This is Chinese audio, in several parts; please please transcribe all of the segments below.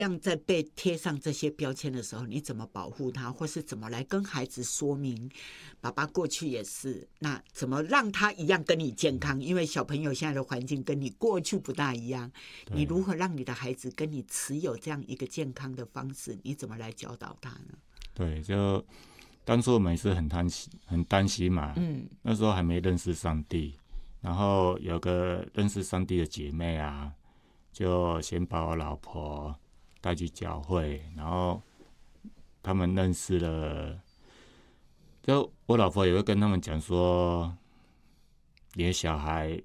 样在被贴上这些标签的时候，你怎么保护他，或是怎么来跟孩子说明，爸爸过去也是，那怎么让他一样跟你健康？因为小朋友现在的环境跟你过去不大一样，你如何让你的孩子跟你持有这样一个健康的方式？你怎么来教导他呢？ 对，就当初我们也是很担心嘛，那时候还没认识上帝，然后有个认识上帝的姐妹啊，就先把我老婆带去教会，然后他们认识了，就我老婆也会跟他们讲说，你的小孩，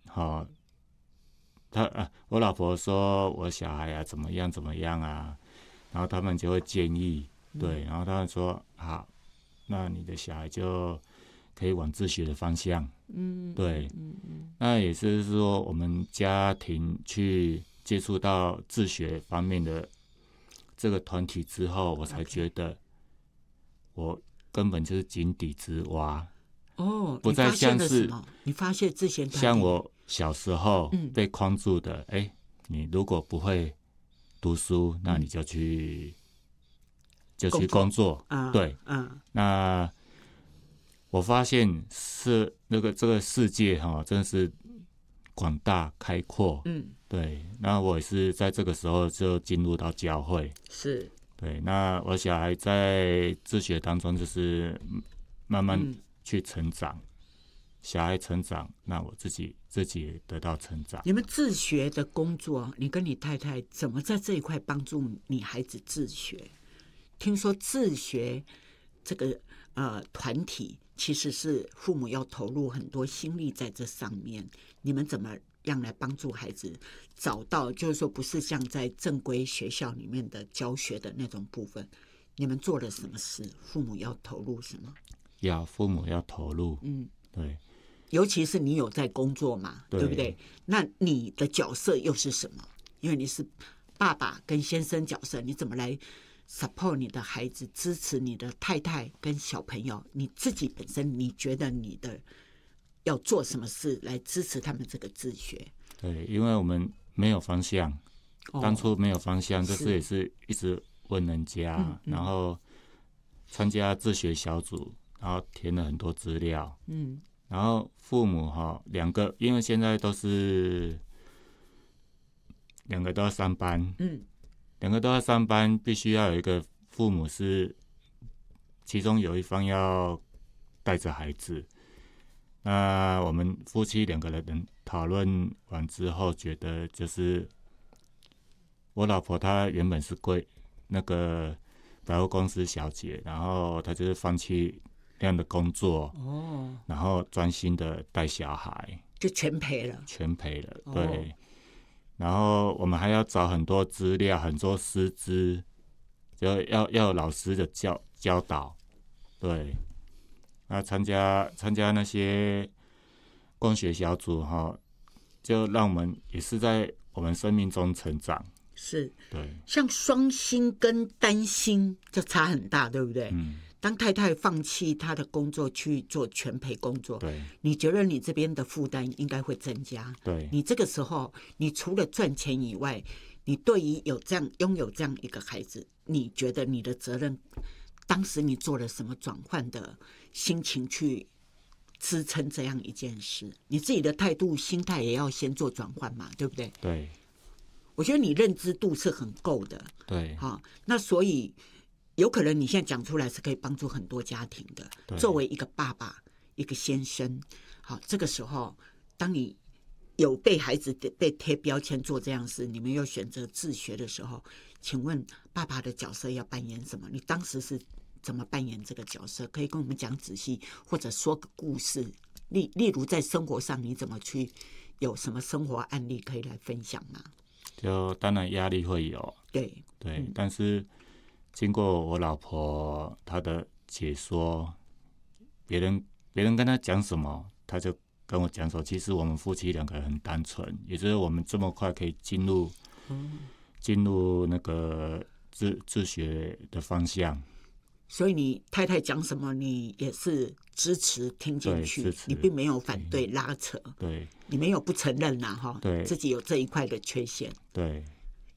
我老婆说我小孩啊怎么样怎么样啊，然后他们就会建议，对，然后他们说好，那你的小孩就可以往自学的方向，对，那也是说我们家庭去接触到自学方面的这个团体之后，我才觉得我根本就是井底之蛙。 哦， 不再像是你发现之前像我小时候被框住的，你如果不会读书，那你就去工作，对，那我发现是这个世界真的是广大开阔，对，那我也是在这个时候就进入到教会， 是， 对，那我小孩在自学当中就是慢慢去成长，小孩成长，那我自己也得到成长。 你们自学的工作，你跟你太太怎么在这一块帮助你孩子自学？听说自学这个团体其实是父母要投入很多心力在这上面，你们怎么样来帮助孩子找到，就是说不是像在正规学校里面的教学的那种部分，你们做了什么事？父母要投入什么？ 父母要投入，对， 尤其是你有在工作嘛，对不对？那你的角色又是什么？因为你是爸爸跟先生角色，你怎么来 support 你的孩子，支持你的太太跟小朋友？你自己本身，你觉得你的要做什么事来支持他们这个自学？ 对，因为我们没有方向，当初没有方向，就是也是一直问人家，然后参加自学小组，然后填了很多资料，然后父母两个，因为现在都是两个都要上班，两个都要上班，必须要有一个父母是其中有一方要带着孩子。那我们夫妻两个人讨论完之后，觉得就是我老婆她原本是那个百货公司小姐，然后她就是放弃那样的工作，然后专心的带小孩， 就全赔了， 对。然后我们还要找很多资料，很多师资，就要有老师的教导，对。那参加那些共学小组就让我们也是在我们生命中成长。 是， 对， 像双薪跟单薪就差很大，对不对？当太太放弃她的工作去做全陪工作， 对， 你觉得你这边的负担应该会增加。 对， 你这个时候，你除了赚钱以外，你对于拥有这样一个孩子，你觉得你的责任，当时你做了什么转换的心情去支撑这样一件事？你自己的态度、心态也要先做转换嘛，对不对？ 对， 我觉得你认知度是很够的， 对， 那所以有可能你现在讲出来是可以帮助很多家庭的。作为一个爸爸、一个先生，这个时候，当你有被孩子被贴标签做这样的事，你们又选择自学的时候，请问爸爸的角色要扮演什么？你当时是怎么扮演这个角色？可以跟我们讲仔细，或者说个故事，例如在生活上你怎么去，有什么生活案例可以来分享吗？ 就当然压力会有， 对， 但是经过我老婆她的解说，别人跟她讲什么，她就跟我讲说，其实我们夫妻两个人很单纯，也就是我们这么快可以进入那个自学的方向。 所以你太太讲什么，你也是支持听进去，你并没有反对拉扯， 对， 你没有不承认啦， 对， 自己有这一块的缺陷， 对。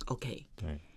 OK， 对，